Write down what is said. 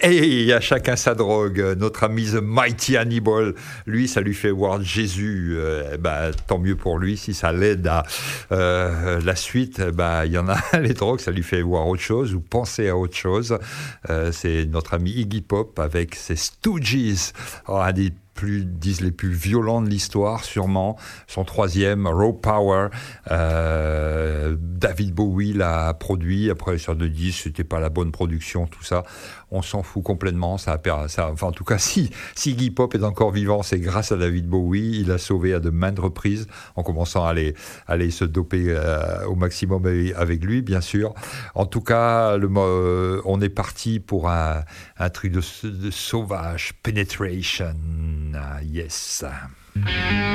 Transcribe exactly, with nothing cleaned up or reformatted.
Et à chacun sa drogue. Notre ami The Mighty Hannibal, lui, ça lui fait voir Jésus. Euh, bah, tant mieux pour lui si ça l'aide à euh, la suite. Bah, il y en a les drogues, ça lui fait voir autre chose ou penser à autre chose. Euh, c'est notre ami Iggy Pop avec ses Stooges. Oh, un des plus, disent les plus violents de l'histoire, sûrement. Son troisième, Raw Power. Euh, David Bowie l'a produit. Après, sur deux disques, c'était pas la bonne production, tout ça. On s'en fout complètement. Ça a per... ça... Enfin, en tout cas, si, si Iggy Pop est encore vivant, c'est grâce à David Bowie. Il l'a sauvé à de maintes reprises, en commençant à aller, à aller se doper euh, au maximum avec lui, bien sûr. En tout cas, le, euh, on est parti pour un, un truc de, de sauvage, Penetration. Ah, yes.